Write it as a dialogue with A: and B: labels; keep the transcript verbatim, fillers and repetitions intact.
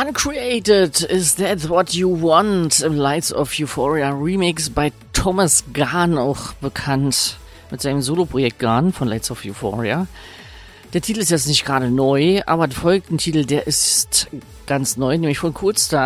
A: Uncreated, Is That What You Want? Im Lights of Euphoria Remix bei Thomas Gahn, auch bekannt mit seinem Soloprojekt Gahn von Lights of Euphoria. Der Titel ist jetzt nicht gerade neu, aber der folgende Titel, der ist ganz neu, nämlich von Coolstar.